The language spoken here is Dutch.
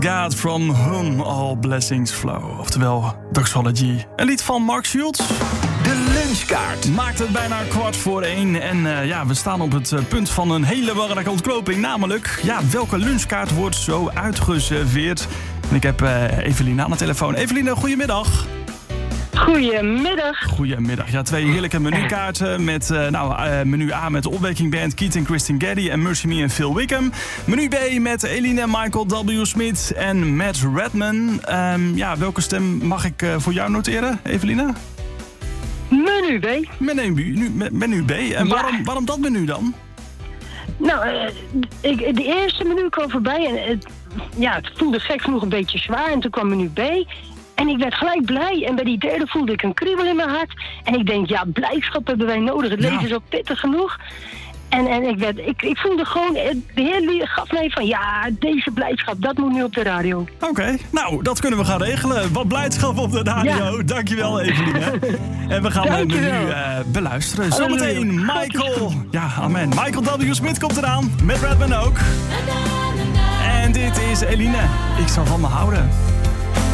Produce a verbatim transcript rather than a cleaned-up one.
God from whom all blessings flow. Oftewel, Doxology. Een lied van Mark Schultz. De lunchkaart. Maakt het bijna kwart voor één. En uh, ja, we staan op het uh, punt van een hele belangrijke ontknoping. Namelijk, ja, welke lunchkaart wordt zo uitgeserveerd? En ik heb uh, Eveline aan de telefoon. Eveline, goedemiddag. Goedemiddag. Goedemiddag. Ja, twee heerlijke menukaarten met uh, nou, uh, menu A met de Opwekking Band, Keith en Kristen Geddy en Mercy Me en Phil Wickham. Menu B met Eline en Michael W. Smith en Matt Redman. Um, ja, welke stem mag ik uh, voor jou noteren, Eveline? Menu B. Menu, menu, menu B. En ja. waarom, waarom dat menu dan? Nou, uh, ik, de eerste menu kwam voorbij en het, ja, het voelde gek genoeg een beetje zwaar. En toen kwam menu B. En ik werd gelijk blij. En bij die derde voelde ik een kriebel in mijn hart. En ik denk, ja, blijdschap hebben wij nodig. Het leven ja. is al pittig genoeg. En, en ik, werd, ik, ik voelde gewoon, de heer gaf mij van, ja, deze blijdschap, dat moet nu op de radio. Oké, okay, nou, dat kunnen we gaan regelen. Wat blijdschap op de radio. Ja. Dankjewel, Eveline. En we gaan het nu uh, beluisteren. Zometeen Michael, ja, amen. Michael W. Smith komt eraan. Met Redman ook. En dit is Eline. Ik zal van me houden.